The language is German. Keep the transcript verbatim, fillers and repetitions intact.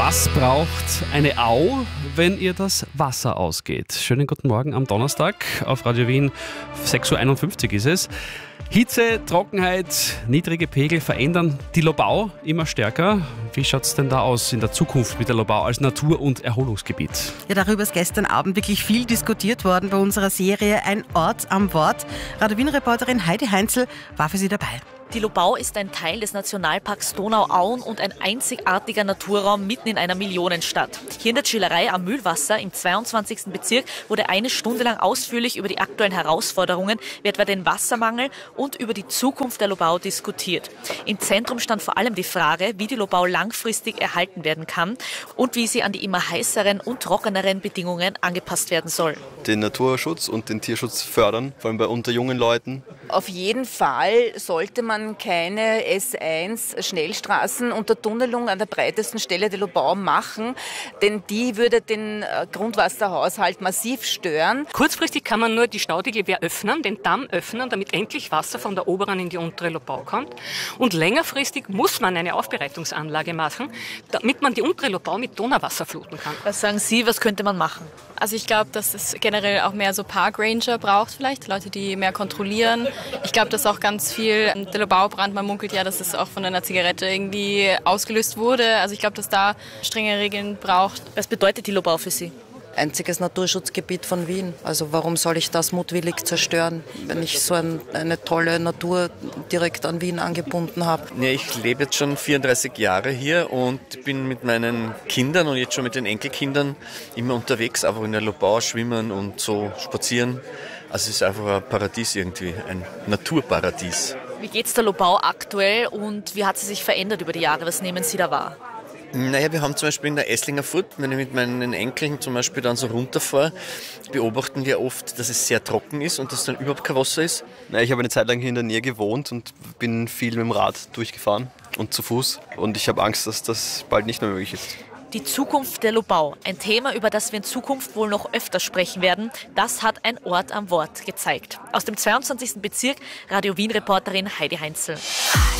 Was braucht eine Au, wenn ihr das Wasser ausgeht? Schönen guten Morgen am Donnerstag auf Radio Wien. sechs Uhr einundfünfzig ist es. Hitze, Trockenheit, niedrige Pegel verändern die Lobau immer stärker. Wie schaut es denn da aus in der Zukunft mit der Lobau als Natur- und Erholungsgebiet? Ja, darüber ist gestern Abend wirklich viel diskutiert worden bei unserer Serie Ein Ort am Wort. Radio Wien-Reporterin Heidi Heinzel war für Sie dabei. Die Lobau ist ein Teil des Nationalparks Donau-Auen und ein einzigartiger Naturraum mitten in einer Millionenstadt. Hier in der Chillerei am Mühlwasser im zweiundzwanzigsten Bezirk wurde eine Stunde lang ausführlich über die aktuellen Herausforderungen, wie etwa den Wassermangel und über die Zukunft der Lobau diskutiert. Im Zentrum stand vor allem die Frage, wie die Lobau langfristig erhalten werden kann und wie sie an die immer heißeren und trockeneren Bedingungen angepasst werden soll. Den Naturschutz und den Tierschutz fördern, vor allem bei unter jungen Leuten. Auf jeden Fall sollte man keine S eins Schnellstraßen unter Tunnelung an der breitesten Stelle der Lobau machen, denn die würde den Grundwasserhaushalt massiv stören. Kurzfristig kann man nur die Staudigel öffnen, den Damm öffnen, damit endlich Wasser von der oberen in die untere Lobau kommt. Und längerfristig muss man eine Aufbereitungsanlage machen, damit man die untere Lobau mit Donauwasser fluten kann. Was sagen Sie, was könnte man machen? Also ich glaube, dass es generell auch mehr so Parkranger braucht vielleicht, Leute, die mehr kontrollieren. Ich glaube, dass auch ganz viel der Lobaubrand, man munkelt ja, dass es auch von einer Zigarette irgendwie ausgelöst wurde. Also ich glaube, dass da strenge Regeln braucht. Was bedeutet die Lobau für Sie? Einziges Naturschutzgebiet von Wien. Also warum soll ich das mutwillig zerstören, wenn ich so ein, eine tolle Natur direkt an Wien angebunden habe? Ja, ich lebe jetzt schon vierunddreißig Jahre hier und bin mit meinen Kindern und jetzt schon mit den Enkelkindern immer unterwegs, einfach in der Lobau schwimmen und so spazieren. Also es ist einfach ein Paradies irgendwie, ein Naturparadies. Wie geht es der Lobau aktuell und wie hat sie sich verändert über die Jahre? Was nehmen Sie da wahr? Naja, wir haben zum Beispiel in der Esslinger Furt, wenn ich mit meinen Enkeln zum Beispiel dann so runterfahre, beobachten wir oft, dass es sehr trocken ist und dass dann überhaupt kein Wasser ist. Ja, ich habe eine Zeit lang hier in der Nähe gewohnt und bin viel mit dem Rad durchgefahren und zu Fuß. Und ich habe Angst, dass das bald nicht mehr möglich ist. Die Zukunft der Lobau, ein Thema, über das wir in Zukunft wohl noch öfter sprechen werden, das hat ein Ort am Wort gezeigt. Aus dem zweiundzwanzigsten Bezirk, Radio Wien-Reporterin Heidi Heinzel.